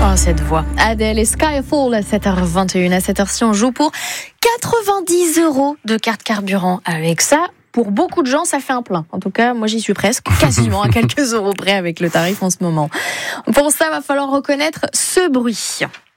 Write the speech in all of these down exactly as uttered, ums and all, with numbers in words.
Oh, cette voix. Adèle et Skyfall à sept heures vingt et une. À cette heure-ci, on joue pour quatre-vingt-dix euros de carte carburant. Avec ça, pour beaucoup de gens, ça fait un plein. En tout cas, moi, j'y suis presque, quasiment à quelques euros près avec le tarif en ce moment. Pour ça, va falloir reconnaître ce bruit.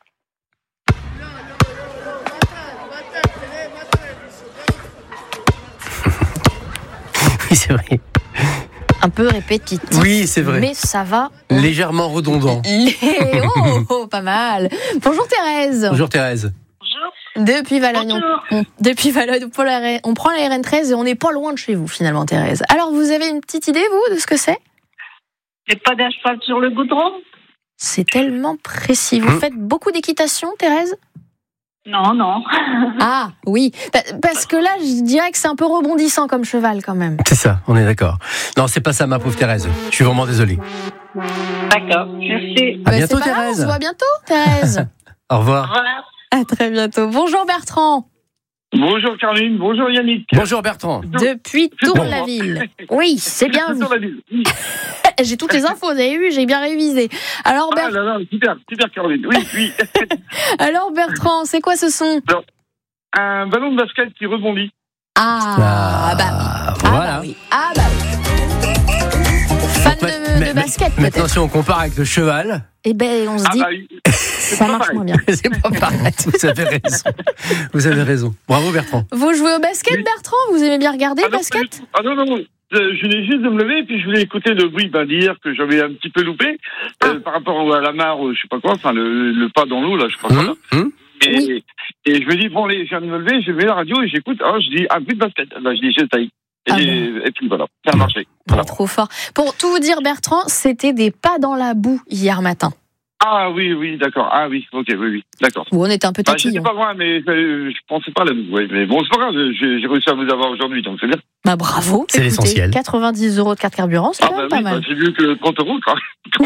Oui, c'est vrai. Un peu répétitif. Oui, c'est vrai. Mais ça va. Légèrement redondant. Les... Oh, oh, pas mal. Bonjour Thérèse. Bonjour Thérèse. Bonjour. Depuis Valogne, on, on, depuis Valogne, on prend la R N treize et on n'est pas loin de chez vous finalement, Thérèse. Alors, vous avez une petite idée, vous, de ce que c'est ? Et pas d'asphalte sur le goudron ? C'est tellement précis. Vous mmh. faites beaucoup d'équitation, Thérèse ? Non, non. Ah, oui. Parce que là, je dirais que c'est un peu rebondissant comme cheval, quand même. C'est ça, on est d'accord. Non, c'est pas ça, ma pauvre Thérèse. Je suis vraiment désolé. D'accord, merci. À bientôt, c'est pas Thérèse. Grave, on se voit bientôt, Thérèse. Au revoir. Voilà. À très bientôt. Bonjour, Bertrand. Bonjour Caroline, bonjour Yannick. Bonjour Bertrand. Depuis Tourne-la-Ville. Oui, c'est bien vous. Oui. J'ai toutes les infos, vous avez vu, j'ai bien révisé. Alors, Ah Ber... là là, super, super Caroline, oui, oui. Alors Bertrand, c'est quoi ce son ? Alors, un ballon de basket qui rebondit. Ah, Ah, bah oui. voilà. Ah bah oui. Ah bah oui. Fan Donc, de, mais, de basket, mais, peut-être. Maintenant, si on compare avec le cheval, Eh ben, on se Ah dit, bah oui. ça marche pareil. moins bien. c'est pas pareil. Vous avez raison. Vous avez raison. Bravo Bertrand. Vous jouez au basket, Oui. Bertrand ? Vous aimez bien regarder Ah le non, basket ? pas du tout. Ah non, non, non. Je je venais juste de me lever et puis je voulais écouter le bruit bah, d'hier que j'avais un petit peu loupé euh, Ah. par rapport à la mare, je sais pas quoi, enfin le, le pas dans l'eau là, je crois Hum, pas. hum. Et, Oui. et je me dis, bon, allez, je viens de me lever, je mets la radio et j'écoute. Alors, je dis, un bruit de basket. Bah, je dis, j'essaye. Et, Ah et puis voilà, ça a marché. Pas Voilà. trop fort. Pour tout vous dire, Bertrand, c'était des pas dans la boue hier matin. Ah oui, oui, d'accord. Ah oui, ok, oui, oui, d'accord. Où on était un peu Bah, j'étais tatillon. pas loin, mais euh, je pensais pas à la boue. Ouais. Mais bon, c'est pas grave, j'ai, j'ai réussi à vous avoir aujourd'hui, donc c'est bien. Bah bravo. C'est Écoutez, l'essentiel. quatre-vingt-dix euros de carte carburant, c'est Ah quand bah même pas oui, mal. bah, j'ai vu que trente euros, quoi.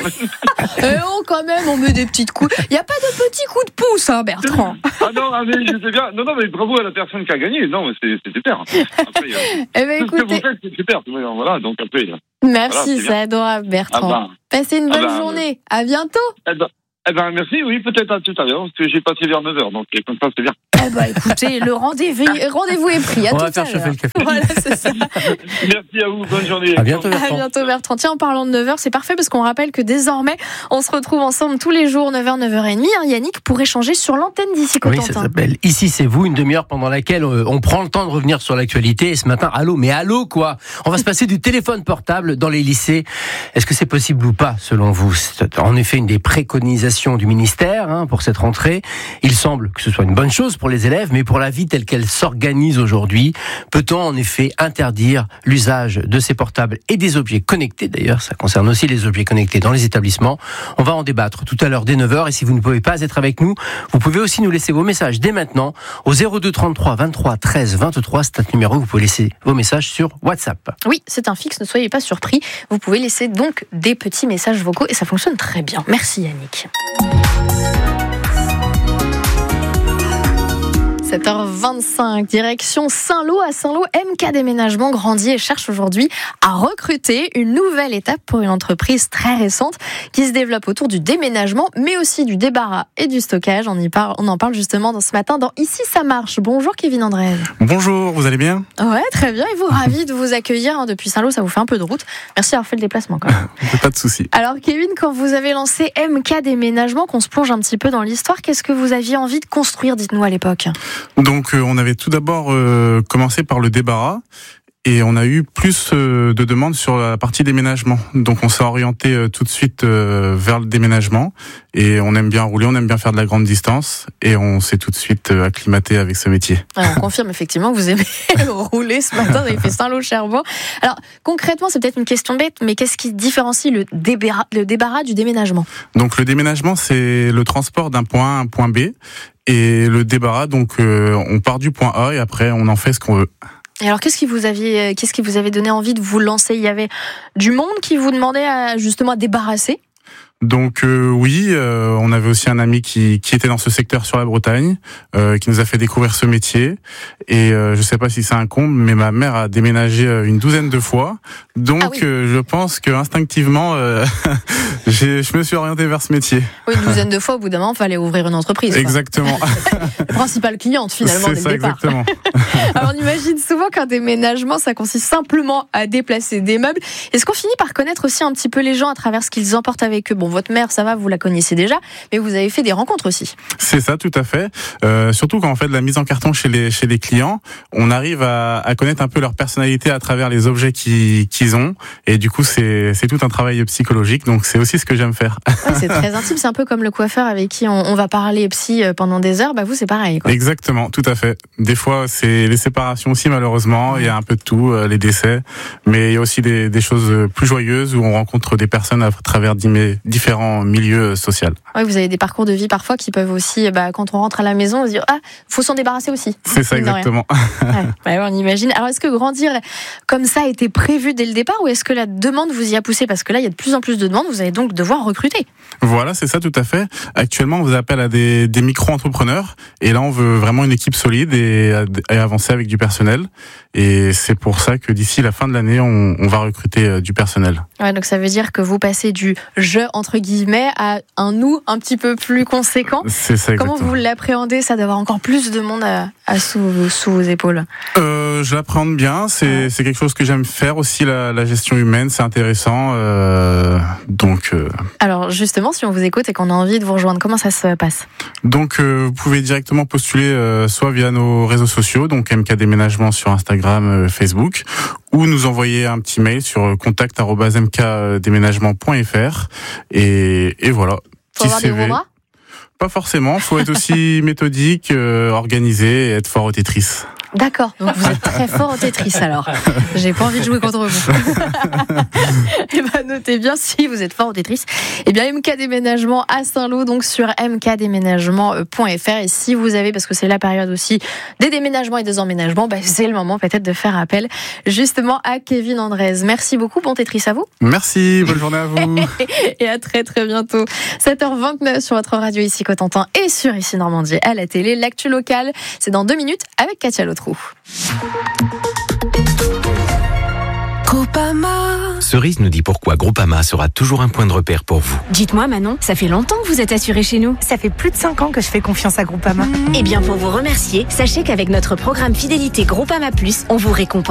Eh oh, quand même, on met des petites coups. Il n'y a pas de petits coups de pouce, hein, Bertrand. Ah non, ah, mais je sais bien. Non, non, mais bravo à la personne qui a gagné. Non, mais c'est, c'est super. Après, euh, Eh ben, tout ce que vous écoutez, faites, c'est super. Voilà, donc après. euh, merci, voilà, c'est c'est bien. adorable, Ah Bertrand. bah, Passez une Ah bonne bah, journée. À bientôt. eh ben, eh ben, merci, oui, peut-être à tout à l'heure, parce que j'ai passé vers neuf heures, donc comme ça, c'est bien. Eh ben, écoutez, le rendez-vous, rendez-vous est pris. À On tout va faire à chauffer l'heure. le café. Voilà, c'est ça. Merci à vous, bonne journée. À bientôt À Bertrand. bientôt, Bertrand. Tiens, en parlant de neuf heures, c'est parfait parce qu'on rappelle que désormais, on se retrouve ensemble tous les jours, neuf heures, neuf heures trente, hein, Yannick, pour échanger sur l'antenne d'ici Oui, ça Cotentin. s'appelle Ici c'est vous, une demi-heure pendant laquelle euh, on prend le temps de revenir sur l'actualité. Et ce matin, allô, mais allô quoi ? On va se passer du téléphone portable dans les lycées. Est-ce que c'est possible ou pas, selon vous ? C'est en effet une des préconisations du ministère hein, pour cette rentrée. Il semble que ce soit une bonne chose pour les élèves, mais pour la vie telle qu'elle s'organise aujourd'hui, peut-on en effet interdire l'usage de ces portables et des objets connectés ? D'ailleurs, ça concerne aussi les objets connectés dans les établissements. On va en débattre tout à l'heure dès neuf heures. Et si vous ne pouvez pas être avec nous, vous pouvez aussi nous laisser vos messages dès maintenant au zéro deux trente-trois vingt-trois treize vingt-trois. C'est un numéro où vous pouvez laisser vos messages sur WhatsApp. Oui, c'est un fixe, ne soyez pas surpris. Vous pouvez laisser donc des petits messages vocaux et ça fonctionne très bien. Merci Yannick. sept heures vingt-cinq, direction Saint-Lô. À Saint-Lô, M K Déménagement grandit et cherche aujourd'hui à recruter, une nouvelle étape pour une entreprise très récente qui se développe autour du déménagement, mais aussi du débarras et du stockage. On, y parle, on en parle justement dans ce matin dans Ici ça marche. Bonjour Kevin André. Bonjour, vous allez bien ? Ouais, très bien. Et vous, ravi de vous accueillir hein, depuis Saint-Lô. Ça vous fait un peu de route. Merci d'avoir fait le déplacement quand même. Pas de souci. Alors Kevin, quand vous avez lancé M K Déménagement, qu'on se plonge un petit peu dans l'histoire, qu'est-ce que vous aviez envie de construire, dites-nous à l'époque ? Donc, euh, on avait tout d'abord euh, commencé par le débarras. Et on a eu plus euh, de demandes sur la partie déménagement. Donc on s'est orienté euh, tout de suite euh, vers le déménagement. Et on aime bien rouler, on aime bien faire de la grande distance. Et on s'est tout de suite euh, acclimaté avec ce métier. Alors, on confirme effectivement que vous aimez rouler ce matin. Vous avez fait Saint-Lô-Cherbourg. Alors concrètement, c'est peut-être une question bête, mais qu'est-ce qui différencie le débarras, le débarras du déménagement ? Donc le déménagement, c'est le transport d'un point A à un point B. Et le débarras, donc euh, on part du point A et après on en fait ce qu'on veut. Et alors, qu'est-ce qui vous aviez, qu'est-ce qui vous avait donné envie de vous lancer ? Il y avait du monde qui vous demandait à, justement à débarrasser ? Donc euh, oui, euh, on avait aussi un ami qui, qui était dans ce secteur sur la Bretagne, euh, qui nous a fait découvrir ce métier. Et euh, je sais pas si c'est un comble, mais ma mère a déménagé une douzaine de fois. Donc ah oui. euh, je pense que instinctivement, euh, j'ai, je me suis orienté vers ce métier. Oui, une douzaine de fois, au bout d'un moment, il fallait ouvrir une entreprise. Quoi. Exactement. La principale cliente finalement c'est dès ça, le départ. Exactement. Alors on imagine souvent qu'un déménagement, ça consiste simplement à déplacer des meubles. Est-ce qu'on finit par connaître aussi un petit peu les gens à travers ce qu'ils emportent avec eux? Bon, votre mère, ça va, vous la connaissez déjà, mais vous avez fait des rencontres aussi. C'est ça, tout à fait. Euh, surtout quand on fait de la mise en carton chez les chez les clients, on arrive à, à connaître un peu leur personnalité à travers les objets qu'ils, qu'ils ont, et du coup c'est c'est tout un travail psychologique. Donc c'est aussi ce que j'aime faire. Ouais, c'est très intime, c'est un peu comme le coiffeur avec qui on, on va parler psy pendant des heures. Bah vous, c'est pareil, quoi. Exactement, tout à fait. Des fois, c'est les séparations aussi, malheureusement. Il y a un peu de tout, euh, les décès. Mais il y a aussi des, des choses plus joyeuses où on rencontre des personnes à travers différents milieux sociaux. Oui, vous avez des parcours de vie parfois qui peuvent aussi, bah, quand on rentre à la maison, on se dire ah, faut s'en débarrasser aussi. C'est ça, exactement. Ouais, ouais, on imagine. Alors, est-ce que grandir comme ça a été prévu dès le départ, ou est-ce que la demande vous y a poussé? Parce que là, il y a de plus en plus de demandes, vous allez donc devoir recruter. Voilà, c'est ça, tout à fait. Actuellement, on vous appelle à des, des micro-entrepreneurs, et là, on veut vraiment une équipe solide et, et avancer avec du personnel. Et c'est pour ça que d'ici la fin de l'année, on, on va recruter du personnel. Ouais, donc ça veut dire que vous passez du je entre guillemets à un nous un petit peu plus conséquent. C'est ça, exactement. Comment vous l'appréhendez, ça d'avoir encore plus de monde à, à sous, sous vos épaules? euh, Je l'appréhende bien. C'est, ouais. c'est quelque chose que j'aime faire aussi, la, la gestion humaine. C'est intéressant. Euh, donc. Euh... Alors justement, si on vous écoute et qu'on a envie de vous rejoindre, comment ça se passe? Donc euh, vous pouvez directement postuler euh, soit via nos réseaux sociaux, donc M K Déménagement sur Instagram, euh, Facebook, ou nous envoyer un petit mail sur contact arobase m k déménagement point f r et, et voilà. Faut avoir des gros bras ? Pas forcément, faut être aussi méthodique, euh, organisé et être fort au Tetris. D'accord, donc vous êtes très fort au Tetris alors. J'ai pas envie de jouer contre vous. Et ben notez bien, si vous êtes fort au Tetris, eh bien M K Déménagement à Saint-Lô, donc sur m k déménagement point f r. Et si vous avez, parce que c'est la période aussi des déménagements et des emménagements, ben c'est le moment peut-être de faire appel justement à Kevin Andrez. Merci beaucoup, bon Tetris à vous. Merci, bonne journée à vous. Et à très très bientôt. sept heures vingt-neuf sur votre radio ici Cotentin et sur Ici Normandie à la télé. L'actu locale, c'est dans deux minutes avec Katia Lotrou. Groupama. Cerise nous dit pourquoi Groupama sera toujours un point de repère pour vous. Dites-moi Manon, ça fait longtemps que vous êtes assurée chez nous. Ça fait plus de cinq ans que je fais confiance à Groupama. Eh bien pour vous remercier, sachez qu'avec notre programme Fidélité Groupama Plus, on vous récompense